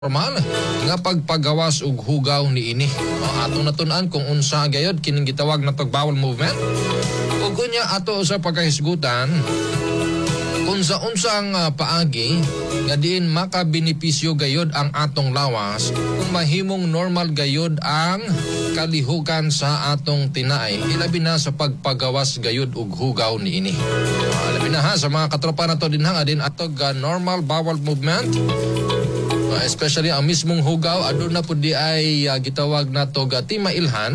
normal nga pagpagawas og hugaw ni ini. Ato natun-an kung unsa gayod kining gitawag na bowel movement. Ug kunya ato sa pagkahisgutan kung sa unsang paagi nga diin makabenepisyo gayod ang atong lawas kung mahimong normal gayod ang kalihukan sa atong tinaay, ilabi na sa pagpagawas gayod og hugaw ni ini. Labi na ha sa mga katropa nato dinha nga din atog normal bowel movement. Especially ang mismong hugaw aduna pud di ay gitawag nato timailhan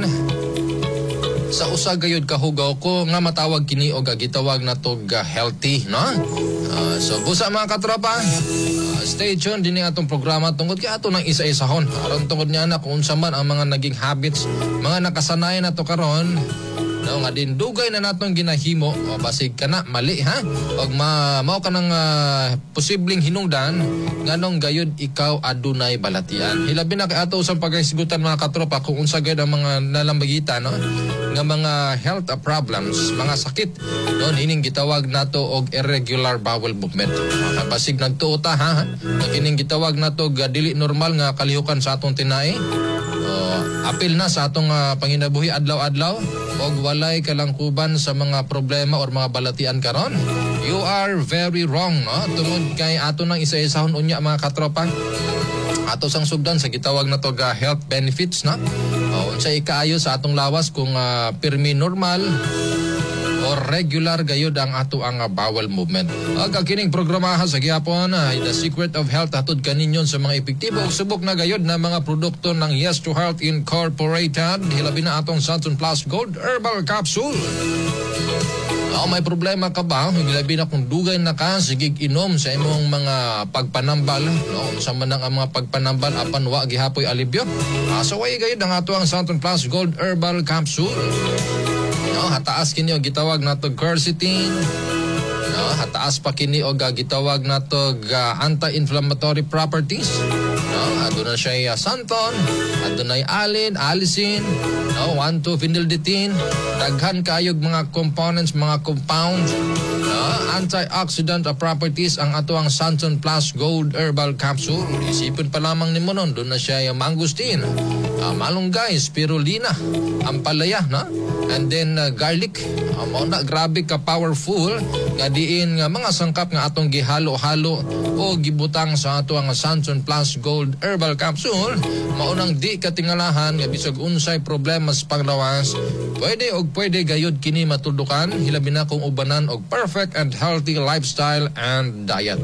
sa usa gayud ka hugaw ko nga matawag kini og gitawag nato healthy, no? So busa mga katropa, stay tuned dinhi atong programa tungod kay ato nang isa-isahon aron tungod niya na kung unsa man ang mga naging habits, mga nakasanayan nato karon. No, nga din dugay na natong ginahimo o basig kana mali ha og mao kanang posibleng hinungdan nganong gayud ikaw adunay balatian. Hilabi na kay ato usang paghisgutan mga katropa kung unsa gayud ang mga nalambagita, no, nga mga health problems, mga sakit, no, ining gitawag nato og irregular bowel movement. Basig nagtuo ta ha kining gitawag nato dili normal nga kalihukan sa atong tinai. Apil na sa atong panginabuhi adlaw-adlaw og walay kalangkuban sa mga problema or mga balatian karon. You are very wrong, no? Tungod kay ato nang isa-isahon unya mga katropa. Ato sang sugdan sa gitawag na to health benefits, no? Unsay ikaayo sa atong lawas kung pirmi normal o regular gayud ang ato ang bowel movement. Ang kining programa sa gihapon ay The Secret of Health hatod kaninyon sa mga epektibo ug subok na gayud na mga produkto ng Yes to Health Incorporated. Hilabi na atong Santon Plus Gold Herbal Capsule. May problema ka ba? Hilabi na kung dugay na ka, sigig inom sa imong mga pagpanambal. Sa man ang mga pagpanambal apan wa gihapoy alibyo. So way gayud ang ato ang Santon Plus Gold Herbal Capsule. Hataas kini og gitawag nato quercetin. Hataas pa kini og gitawag nato anti-inflammatory properties. Aduna siya santon, adunay allicin, 1,2-phenyldiene, daghan kaayog mga components, mga compound, antioxidant properties ang ato ang Santon Plus Gold Herbal Capsule. Isipin pa lamang nimo nun, doon na siya yung mangustin, malunggay, spirulina, ampalaya, no? And then garlic. Grabe ka powerful nga diin nga mga sangkap nga atong gihalo-halo o gibutang sa ato ang Santon Plus Gold Herbal Capsule. Maunang di katingalahan nga bisag unsay problema sa panglawas, pwede gayud kini matudukan. Hilabi na kung ubanan og perfect and healthy lifestyle and diet.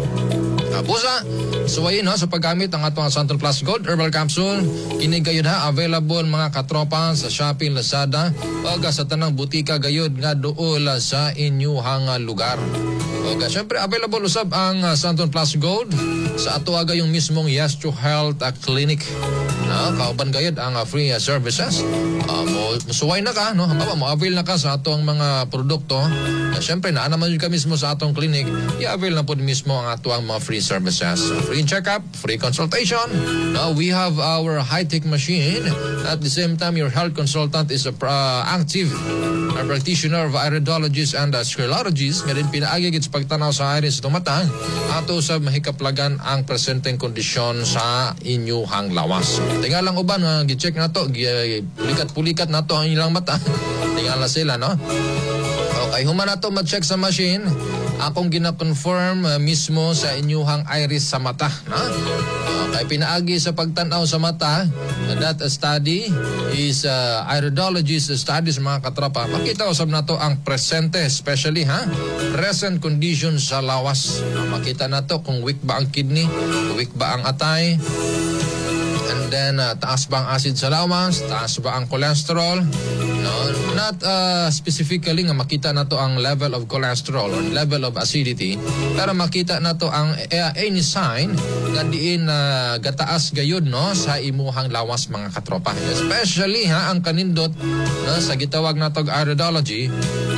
Busa, suwayin sa paggamit ang atong Santon Plus Gold Herbal Capsule. Kini gayud available mga katropa sa Shopee, Lazada o sa tanang butika gayud nga duol sa inyuhang lugar. O syempre available usab ang Santon Plus Gold sa ato yung mismong Yes to Health Clinic. Kauban gayud ang free services. Musuway na ka, no? Mo avail na ka sa atong mga produkto. Syempre naa naman ka mismo sa atong clinic, i-avail na pud mismo ang ato ang mga free services. Free check-up, free consultation. Now we have our high-tech machine. At the same time, your health consultant is active practitioner of iridologist and sclerologist. Nga din pinaagi gid sa pagtanaw sa iris ng mata ato sa mahikaplagan ang presenteng kondisyon sa inyuhang lawas. Tingalang uban nga gi-check nato, pulikat-pulikat nato ang ilang mata. Tingala sila, no? Okay, human nato ma-check sa machine. Akong gina-confirm mismo sa inyuhang iris sa mata, no? Kay pinaagi sa pagtanaw sa mata, that study is iridologist studies mga katrapa. Makita usab nato ang presente, especially present condition sa lawas. Makita nato kung weak ba ang kidney, weak ba ang atay, and then taas ba ang acid sa lawas, taas ba ang cholesterol. No, not specifically nga makita nato ang level of cholesterol or level of acidity, pero makita nato ang any sign nga diin gataas gayud, no, sa imuhang lawas mga katropa. Especially ang kanindot, no, sa gitawag nato iridology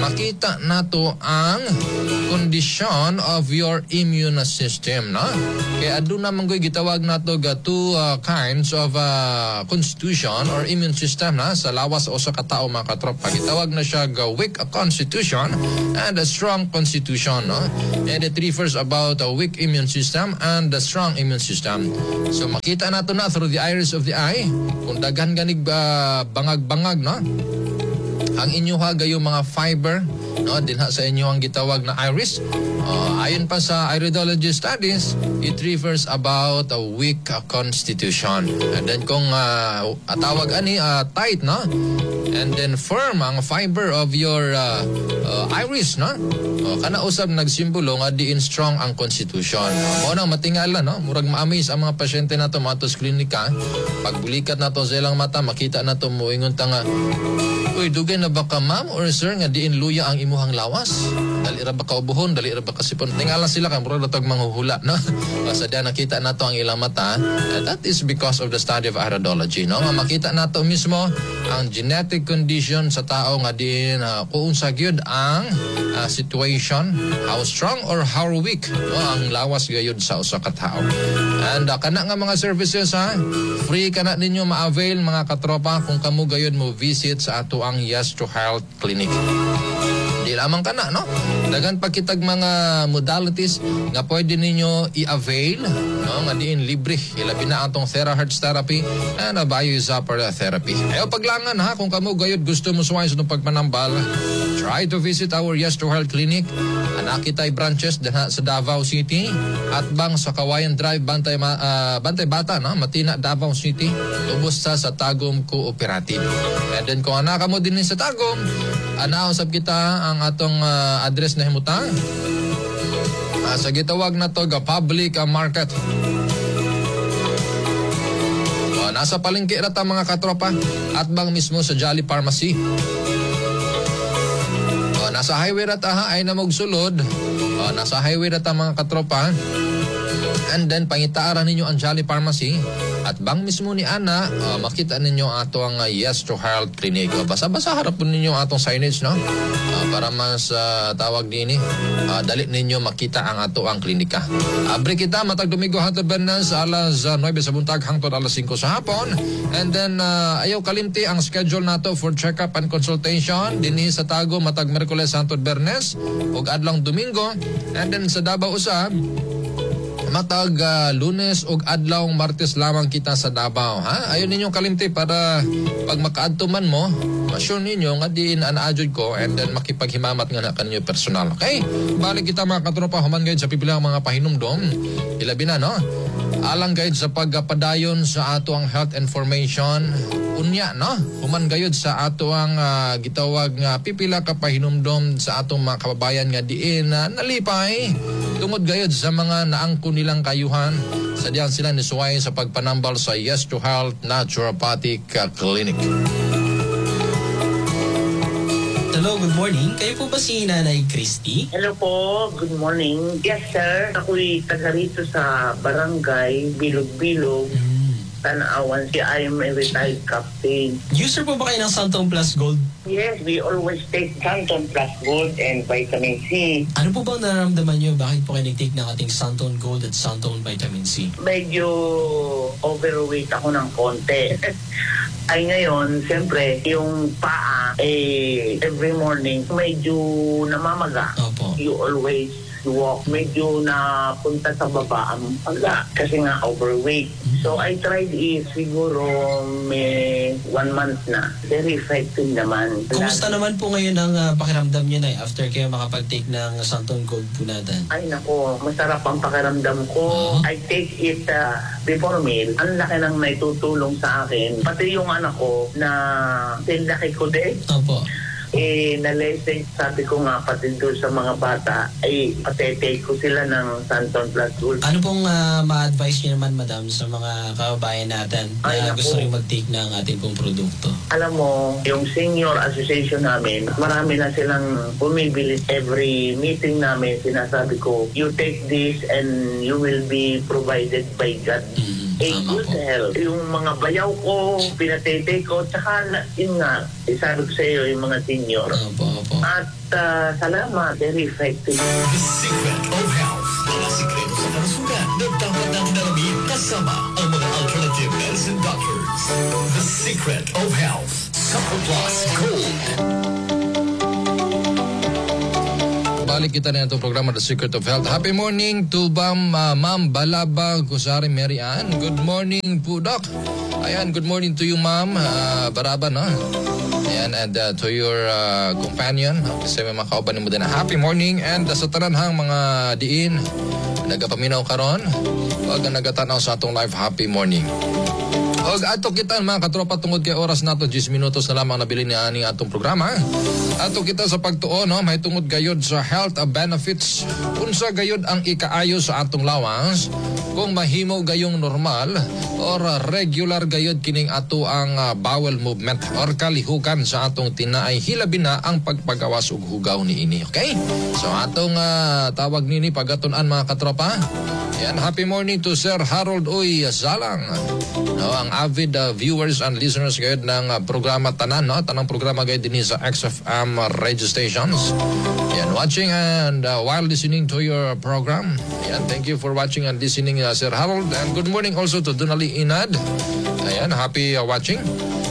makita nato ang condition of your immune system, no? Kaya aduna man goy gitawag nato ga two kinds of constitution or immune system na sa lawas o sa katao mga katropa. Gitawag na siya ga weak constitution and a strong constitution, no? And it refers about a weak immune system and a strong immune system. So makita nato na through the iris of the eye kung daghan ganig bangag-bangag, no? Ang inyo gayo mga fiber, no, dinha sa inyo ang gitawag na iris. Ayon pa sa iridology studies, it refers about a weak constitution. And then kung tawag ani tight, no, and then firm ang fiber of your iris, no, kana usab nagsimbolo nga diin strong ang constitution. Mo nang matingala, no, murag ma-amaze ang mga pasyente nato matos klinika. Pagbulikat nato sa ilang mata, makita nato moingon ta nga, uy, dugay na ba ka ma'am or sir nga diin luya ang imuhang lawas? Dali ra ba ka ubuhon? Dali ra ba ka sipon? Tingala sila kay murag natag manghuhula, no? Sa diyan nakita nato ang ilang mata. That is because of the study of iridology, no? Nga makita nato mismo ang genetic condition sa tao nga diin kung unsa gyud ang situation, how strong or how weak, no, ang lawas gayud sa usa ka tawo. And kana nga mga services free kana ninyo ma-avail mga katropa kung kamo gayud mo visit sa ato ang Yes to Health Clinic. Di lamang kana, no? Dagan pagkitag mga modalities nga pwede ninyo i-avail, no? Nga diin libre. Ilabi na atong terahertz therapy and bio-zapper therapy. Ayaw paglangan kung kamo gayud gusto mo suway sa itong pagpanambal, try to visit our Yes to Health Clinic. Anak kita'y branches sa Davao City at bang sa Kawayan Drive, Bantay Bata, no? Matina, Davao City. Tubos sa Tagum Cooperative. And then kung anak mo din sa Tagum, anausap kita ang atong address na himuta. Sa gitawag na to ga public market. Nasa palengke rata mga katropa at bang mismo sa Jolly Pharmacy. Nasa highway rata ay namog sulod. Nasa highway rata mga katropa. And then pangitaaran ninyo ang Jolly Pharmacy at bang mismo ni Ana, makita ninyo ato ang Yes to Health Clinic. Basa-basa harap po ninyo atong signage, no? Para mas tawag din dali ninyo makita ang ato ang klinika. Abre kita matag Domingo hangtod Bernas alas 9 sa buntag hangtod alas 5 sa hapon. And then ayaw kalimti ang schedule nato for check-up and consultation dinhi sa Tago matag Miyerkules hangtod Bernes ug adlong Domingo. And then sa Davao usab matag Lunes ug adlawng Martes lamang kita sa Davao, Ayon ninyong kalimti para pag makaadto man mo, ma-sure ninyo nga diin anaadjud ko and then makipaghimamat nga na kanyo personal. Okay? Balik kita mga katropa human gayud sa pipilang mga pahinumdom. Ilabi na, no? Alang gayud sa pagpadayon sa ato ang health information unya, no? Human gayud sa ato ang gitawag nga pipila ka pahinumdom sa atong mga kababayan nga diin nalipay tungod gayud sa mga naangko nilang kayuhan. Sadyan sila nisuway sa pagpanambal sa Yes to Health Naturopathic Clinic. Hello, good morning. Kayo po ba si Nanay Christy? Hello po, good morning. Yes sir, ako'y taga rito sa barangay Bilog-Bilog, Tanawan. I am a retired captain. User po ba kayo ng Santon Plus Gold? Yes, we always take Santon Plus Gold and Vitamin C. Ano po bang nararamdaman nyo? Bakit po kayo nag-take ng ating Santon Gold at Santon Vitamin C? Medyo overweight ako ng konti. Ay ngayon, siyempre, yung paa, every morning, medyo namamaga. Opo. You always walk. Medyo napunta sa baba ang paga kasi nga overweight. So I tried it siguro may 1 month na. Very effective naman. Kumusta naman po ngayon ang pakiramdam nyo na after kayo makapag-take ng Santon Gold po natin? Ay nako, masarap ang pakiramdam ko. I take it before meal. Ang laki nang naitutulong sa akin. Pati yung anak ko na laki ko din. Opo. Na-lesson, sabi ko nga pati doon sa mga bata, patetake ko sila ng Santon Plus Gold. Ano pong ma-advise niyo naman, madam, sa mga kababayan natin na gusto rin mag-take ng ating pong produkto? Alam mo, yung senior association namin, marami na silang bumibili. Every meeting namin, sinasabi ko, you take this and you will be provided by God. Tama good po. health. Yung mga bayaw ko, pinatete ko, tsaka yun nga, isabi ko sa iyo yung mga senior. Opo. At salamat, very effective. The Secret of Health. Mga sikreto sa kalusugan na dapat natin alamin kasama ang mga alternative medicine doctors. The Secret of Health. Support Plus Gold. Balik kita na itong programa The Secret of Health. Happy morning to Ma'am Balaba Gusari Mary Ann. Good morning po, Doc. Ayan, good morning to you, Ma'am Baraba, no? Ayan, and to your companion. Kasi may mga kauban mo din na happy morning. And sa taranhang mga diin, nagapaminaw karon, wag na nagatanaw sa atong live happy morning. Og ato kita mga katropa tungod kay oras nato 10 minutos na lamang nabili ni aning atong programa. Ato kita sa pagtuon no, may tungod gayod sa health benefits. Unsa gayod ang ikaayo sa atong lawas kung mahimo gayong normal or regular gayod kining ato ang bowel movement or kalihukan sa atong tinaay hilabi na ang pagpagawas og hugaw niini. Okay? So atong tawag nini pagatunan mga katropa. Yan, happy morning to Sir Harold Uy Zalang. No, ang avid viewers and listeners gayud ng programa tanan, no? Tanang programa gayud din sa XFM radio stations. Yan, watching and while listening to your program. Yan, thank you for watching and listening, Sir Harold. And good morning also to Donali Inad. Ayan, happy watching.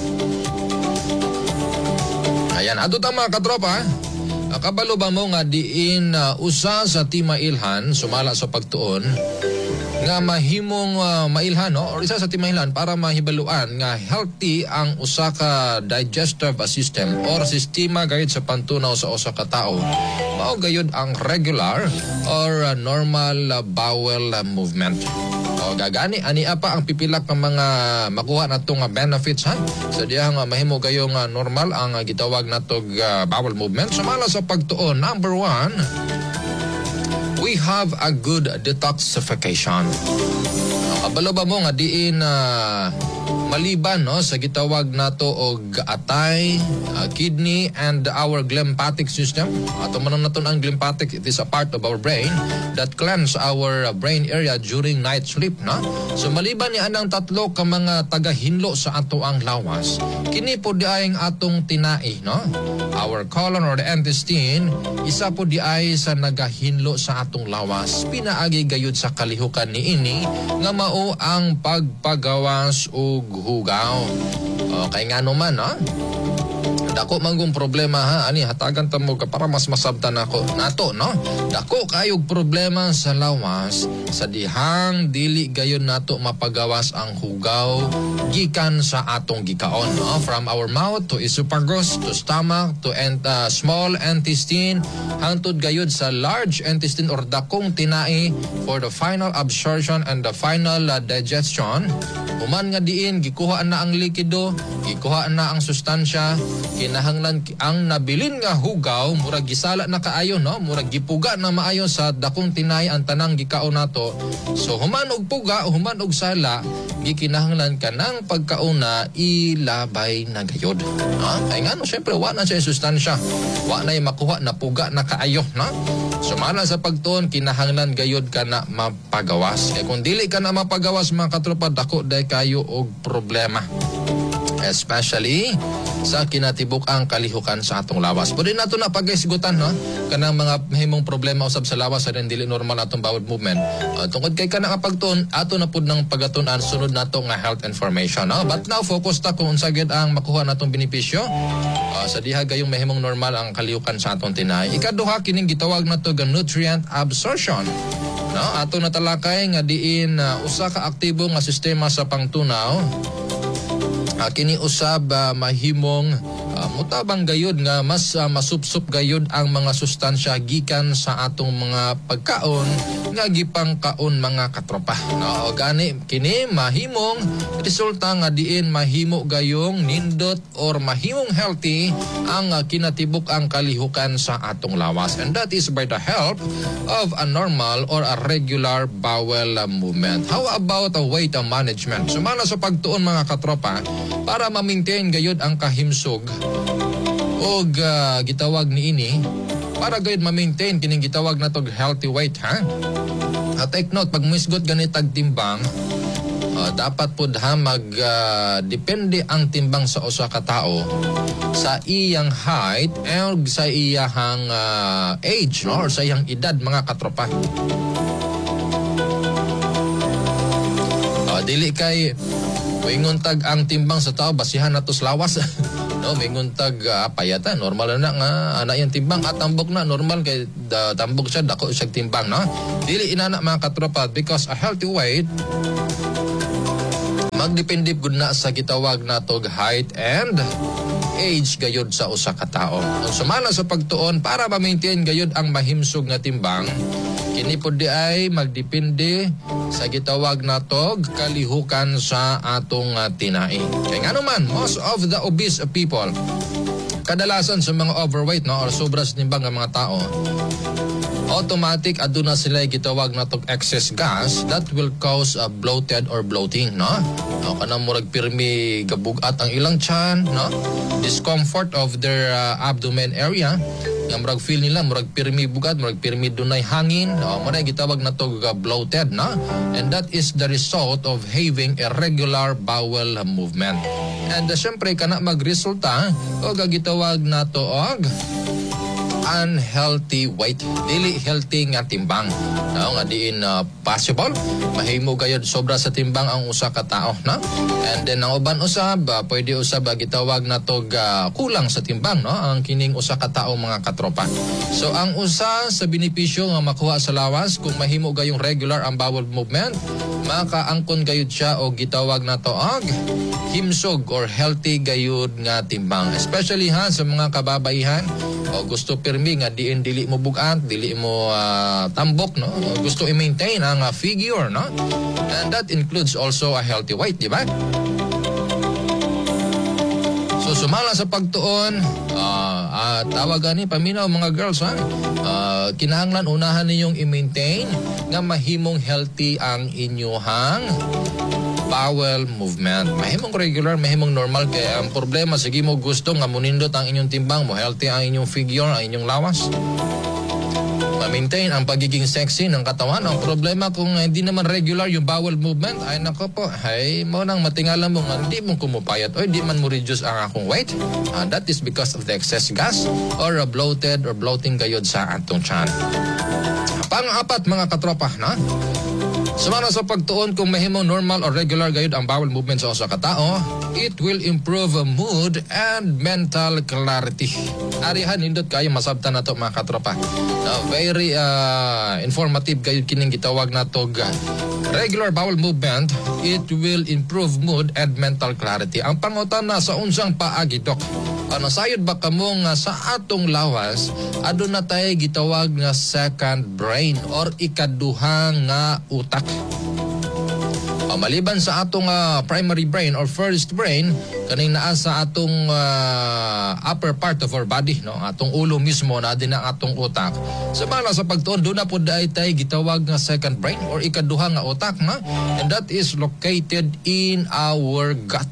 Ayan, adto ta mga katropa. Kabalo ba mo nga diin usa sa timailhan sumala sa pagtuon nga mahimong mailhan no or isa sa timailhan para mahibaluan nga healthy ang usa ka digestive system or sistema gayud sa pantunaw sa usa ka tawo mao gayud ang regular or normal bowel movement. O gagani ani apa ang pipilak ng mga makuha natong benefits ha sa diyang mahimo gayong normal ang gitawag natog bowel movement sumala sa pagtuon. Number 1, we have a good detoxification. Kabalo ba mo nga diin maliban no sa gitawag nato og atay, kidney and our glymphatic system. Ato man naton ang glymphatic, it is a part of our brain that cleanse our brain area during night sleep, no? So maliban ni anang tatlo ka mga tagahinlo sa ato ang lawas, kini po diayeng atong tinai, no? Our colon or the intestine, isa po diay sa nagahinlo sa atong lawas. Pinaagi gayud sa kalihukan niini nga mao ang pagpagawas og hugaw. Okay nga naman, no? Dako manggong problema ha, ani hatagan ta mo para mas masabtan ako nato, no? Dako kayog problema sa lawas sa dihang dili gayon nato mapagawas ang hugaw gikan sa atong gikaon, no? From our mouth to esophagus to stomach to small intestine hangtod gayud sa large intestine or dakong tinai for the final absorption and the final digestion. Human nga diin gikuha na ang likido, gikuha na ang sustansya, kinahanglan ang nabilin nga hugaw murag gisala na kaayo, no? Murag gipuga na maayo sa dakong tinay ang tanang gikaon nato. So human og puga, human og sala, gikinahanglan kanang pagkauna ilabay na gayod. Ay nga no, syempre wa na siya sustansya. Wa na makuha na puga na kaayo, no? Sumala sa pagtuon kinahanglan gayod ka na mapagawas. Kaya kung dili ka na mapagawas mga katropa, dako day kayo og problema. Especially sa kinatibuk ang kalihukan sa atong lawas. Pwede nato na pag-isgutan, no? Kanang mga mahimong problema usab sa lawas sa dili normal atong bowel movement. Tungod kay kanang pagtuon, ato na pud ng pagatunan sunod nato nga health information, no? But now focus ta kung unsa gid ang makuha natong benepisyo sa diha gayong mahimong normal ang kalihukan sa atong tinay. Ikaduha kining gitawag nato nga nutrient absorption. No, ato natalakay nga diin usa ka aktibo nga sistema sa pangtunaw. Kini usab mahimong mutabang gayud nga mas masupsup gayud ang mga sustansya gikan sa atong mga pagkaon nga gipangkaon mga katropa. No, gani kini mahimong resulta nga diin mahimo gayong nindot or mahimong healthy ang kinatibuk ang kalihukan sa atong lawas, and that is by the help of a normal or a regular bowel movement. How about a weight management? Sumala sa pagtuon mga katropa para ma-maintain gayud ang kahimsog o gitawag niini para gayud ma-maintain kining gitawag natog healthy weight, ha? Take note, pag misgot ganitag timbang, dapat pud ha depende ang timbang sa usa ka tawo sa iyang height and sa iyang age, no? Or sa iyang edad, mga katropa. Dili kay moingon tag ang timbang sa tao basihan nato sa lawas. No, moingon tag payata normal na nga ana yang timbang at tambok na normal kay tambok siya dako siya timbang, no? Dili inana, mga katropa, because a healthy weight magdepende gud na sa gitawag natog height and age gayud sa usa ka tawo. Kung sumala sa pagtuon para ma-maintain gayud ang mahimsog nga timbang, kini pod di ay magdepende sa gitawag natog kalihukan sa atong tinai. Kay ngano man, most of the obese people, kadalasan sa mga overweight, no, or sobra sa timbang nga mga tao, automatic aduna sila gitawag natog excess gas that will cause bloated or bloating, no? Kanang murag pirmi gabugat ang ilang tiyan, no? Discomfort of their abdomen area, nga murag feel nila murag pirmi bugat, murag pirmi dunay hangin, murag gitawag natog bloated, no? And that is the result of having a regular bowel movement. And syempre kana magresulta o gitawag nato og unhealthy weight, dili healthy nga timbang. Nga diin possible mahimo gayud sobra sa timbang ang usa ka tawo, no? And then ang uban usab pwede usab gitawag natog kulang sa timbang, no, ang kining usa ka tawo, mga katropa. So ang usa sa benepisyo nga makuha sa lawas kung mahimo gayong regular ang bowel movement, makaangkon gayud siya og gitawag nato og himsog or healthy gayud nga timbang, especially ha sa mga kababaihan o gusto pirmi nga dili mo bugat, dili mo tambok, no? O gusto i-maintain ang figure, no? And that includes also a healthy weight, di ba? So sumala sa pagtuon, tawagan ni paminaw mga girls, ha? Kinahanglan unahan ninyong i-maintain nga mahimong healthy ang inyuhang bowel movement. Mahimong regular, mahimong normal. Kaya ang problema, sige mo gusto nga munindot ang inyong timbang mo, healthy ang inyong figure, ang inyong lawas, ma-maintain ang pagiging sexy ng katawan. Ang problema kung hindi naman regular yung bowel movement, ay nako po, ay mo nang matingala mo nga hindi mo kumupayat o hindi man mo reduce ang akong weight. That is because of the excess gas or bloated or bloating gayod sa atong tiyan. Pang-apat, mga katropa, na sumara sa pagtuon kung mahimong normal or regular gayud ang bowel movement sa usa ka tawo, it will improve mood and mental clarity. Arihan nindot kayo masabtan nato, mga katropa. Very informative gayud kining gitawag natog regular bowel movement. It will improve mood and mental clarity. Ang pangutan na sa unsang paagi, Dok, sayod ba kamo nga sa atong lawas aduna tay gitawag nga second brain or ikaduhang nga utak? Maliban sa atong primary brain or first brain, kaning naa sa atong upper part of our body, no, atong ulo mismo na din ang atong utak. Sumala sa pagtuon doon na po dahil tayo gitawag nga second brain or ikaduhang nga utak, na, and that is located in our gut.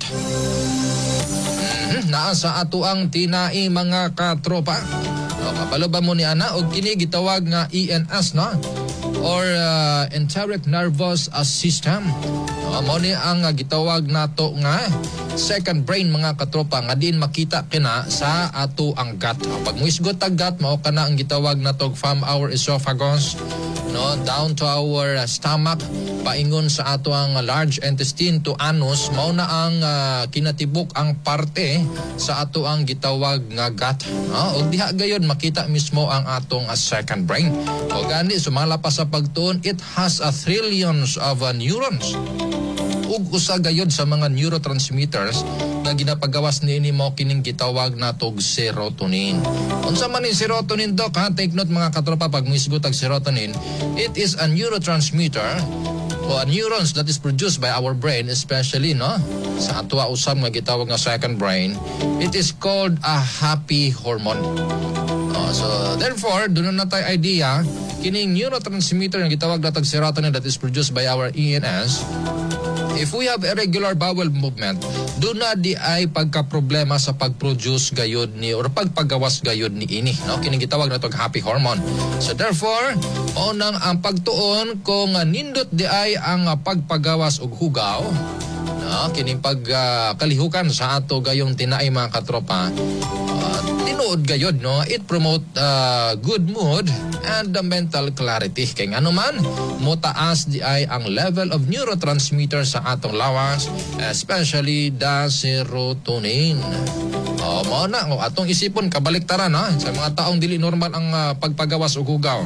Naa sa ato ang tinai, mga katropa. Kapalo ba mo ni ana og kini gitawag nga ENS, no, or enteric nervous system. Mo ni ang gitawag nato nga second brain, mga katropa, nga din makita kina sa ato ang gut. Pag muisgot ang gut, mao kana ang gitawag nato from our esophagus, no, down to our stomach, paingon sa ato ang large intestine to anus, mao na ang kinatibok ang parte sa ato ang gitawag nga gut. Og diha gayon makita mismo ang atong second brain. O gani sumala pa sa pagtuon, it has trillions of neurons. Ug usa gayod sa mga neurotransmitters nga ginapagawas niini mo kining gitawag natog serotonin. Unsa man ni serotonin, Dok, ha? Take note, mga katropa, pag misgot ang serotonin, it is a neurotransmitter o neurons that is produced by our brain, especially, no, sa atwa usab nga gitawag nga second brain. It is called a happy hormone. So therefore, doon na tayo idea, kining neurotransmitter nga gitawag natog serotonin that is produced by our ENS, If we have irregular bowel movement, do na di ay pagka-problema sa pag-produce gayod ni or pagpagawas gayod ni ini, no? Kining gitawag na tog happy hormone. So therefore, unang ang pagtuon kung nindot di ay ang pagpagawas og hugaw, no? Kining pagkalihukan sa ato gayong tinaay mga katropa, tinuod gayod, no? It promote good mood and the mental clarity. Kay ano man, motaas di ay ang level of neurotransmitter sa atong lawas, especially the serotonin. Mao na, atong isipon kabaliktaran, ha? Sa mga taong dili normal ang pagpagawas og hugaw.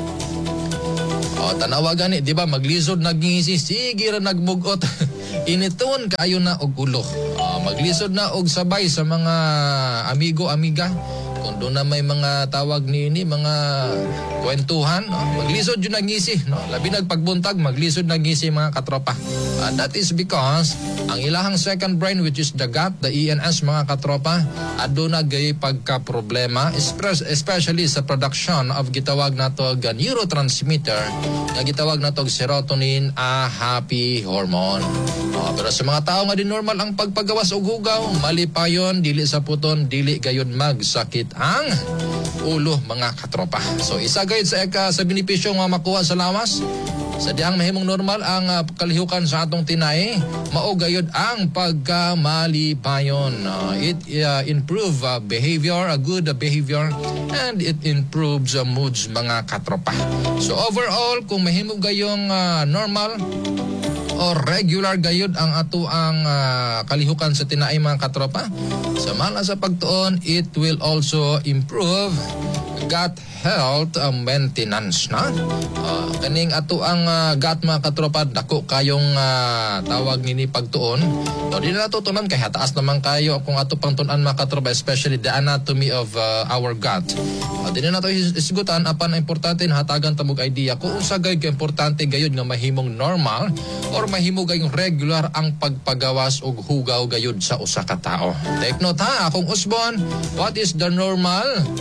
Tanawa gani, di ba, maglisod nagngisi, sige ra nagmugot. Initon kaayo na og ulo. Maglisod na og sabay sa mga amigo-amiga. Kung doon na may mga tawag ni ini, mga kwentuhan, no? Maglisod yun nagngisi, no? Labi nagpagbuntag, maglisod nagngisi mga katropa. That is because ang ilahang second brain, which is the gut, the ENS mga katropa, ado na gay pagka-problema, especially sa production of gitawag na to neurotransmitter, na gitawag na to serotonin, a happy hormone. Pero sa mga tao nga di normal ang pagpagawas og hugaw, mali pa yun, dili sa puton, dili gayon magsakit ang ulo mga katropa. So isa gayud sa benepisyo nga makuha sa lawas, sa diyang mahimong normal ang kalihukan sa atong tinay, mao gayud ang pagkamalipayon. It improve behavior, a good behavior, and it improves moods mga katropa. So overall, kung mahimong gayong normal o regular gayud ang ato ang kalihukan sa tinaay mga katropa, samala sa pagtuon, it will also improve gut health maintenance, na kaning ato ang gut mga katropa, dako kayong tawag nini pagtuon. Di na natutunan kay hataas naman kayo kung ato pang tunan mga katropa, especially the anatomy of our gut. Di na nato isgutan apan importante na hatagan tamog idea kung unsa gayud ka importante gayud nga mahimong normal or mahimo gayong regular ang pagpagawas og hugaw gayud sa usa ka tawo. Take note, ha, akong usbon, what is the normal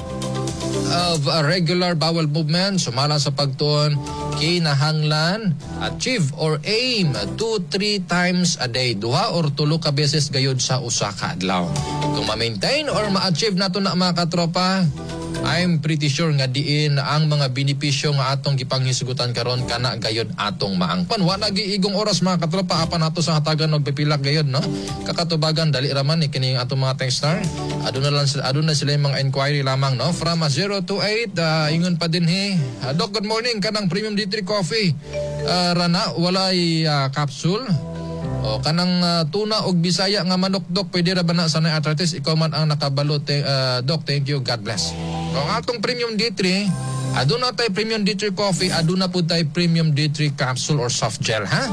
of a regular bowel movement? Sumala sa pagtuon, kinahanglan achieve or aim 2-3 times a day, duha or tulo ka beses gayud sa usa ka adlaw. Kung ma-maintain or ma-achieve nato na mga katropa, I'm pretty sure nga diin ang mga benepisyo nga atong gipanghisgutan karon kana gayud atong maangpan. Wala giigong oras mga katropa apan nato sa hatagan og pipilak gayud, no? Kakatubagan dali raman ni kini atong mga texter. Aduna sila yung mga inquiry lamang, no? From 028 ingon pa din he. Doc, good morning, kanang premium D3 coffee. Rana walay capsule. O kanang tuna og Bisaya nga manok, Doc, pwede ra ba na sa arthritis? Ikaw man ang nakabalo, Doc, thank you, God bless. Kung atong premium D3, aduna tay premium D3 coffee, aduna po tay premium D3 capsule or soft gel, ha?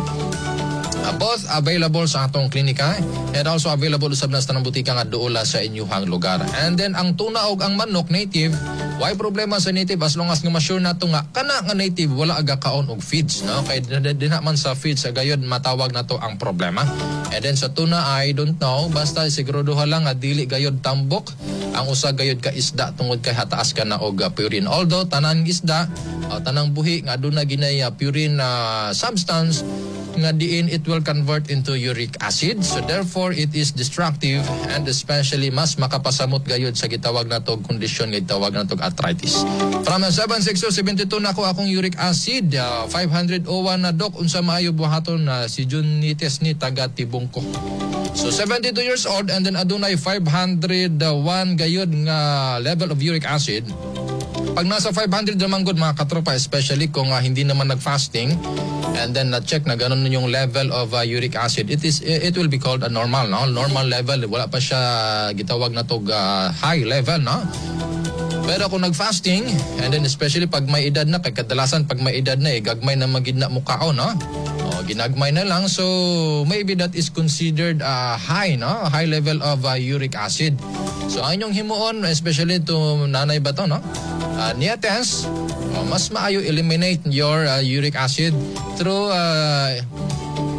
Both available sa atong klinika and also available usab na sa tanang butika nga duola sa inyuhang lugar. And then ang tuna og ang manok native, why problema sa native as long as nga ma-sure nato nga kana nga native wala aga kaon og feeds, no? Kay dinha man sa feeds gayud matawag nato ang problema. And then sa tuna, I don't know, basta siguraduha lang nga dili gayud tambok ang usa gayud ka isda tungod kay hataas ka na og purine. Although tanan isda, tanang buhi nga aduna ginay purine substance nga diin it will convert into uric acid, so therefore it is destructive and especially mas makapasamot gayud sa gitawag natog kondisyon nga gitawag natog arthritis. From 76072 nako akong uric acid 501 na, Doc, unsa maayo buhaton na si Junites ni taga Tibungko. So 72 years old and then adunay 501 gayud nga level of uric acid. Pag nasa 500 naman good mga katropa, especially kung hindi naman nag-fasting and then na-check na ganun yung level of uric acid, it will be called a normal, no? Normal level, wala pa siya gitawag na tog high level, no? Pero kung nag-fasting and then especially pag may edad na, kay kadalasan pag may edad na gagmay na magidna mukao, no? Ginagmay na lang, so maybe that is considered high, no? High level of uric acid. So ang inyong himuon, especially to nanay ba to, no? Niya test, mas maayo eliminate your uric acid through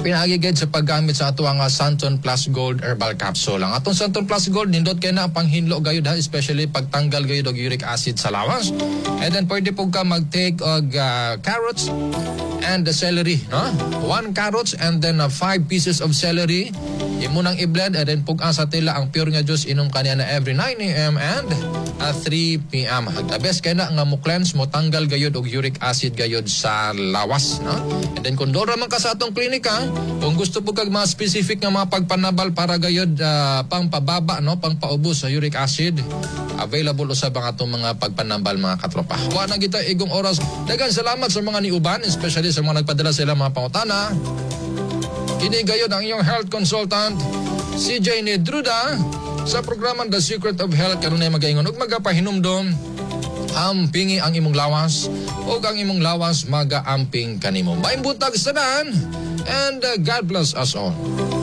pinagigid sa paggamit sa ato ang Santon Plus Gold Herbal Capsule. Ang atong Santon Plus Gold nindot kay na panghinlo gayud ha, especially pagtanggal gayud og uric acid sa lawas. And then pwede po ka mag-take og carrots and the celery, no? 1 carrots and then 5 pieces of celery. Imo nang i-blend and then pug sa tila ang pure nga juice inom kaniya na every 9 a.m. and 3 p.m. The best kay na nga mo cleanse mo tanggal gayud og uric acid gayud sa lawas, no? And then kung doon raman ka sa atong klinika, kung gusto po kag mga specific nga mga pagpanabal para gayud pangpababa, no, pangpaubos sa uric acid, available usab ang atong mga pagpanambal mga katropa. Wa na kita igong oras. Daghang salamat sa mga niuban, especially sa mga nagpadala sila mga pangutana. Kini gayud ang iyong health consultant, CJ Nedruda, sa programa The Secret of Health. Kanunay magaingon ug magapahinumdom ampingi ang imong lawas ug ang imong lawas magaamping kanimo. Maayong buntag sa tanan and God bless us all.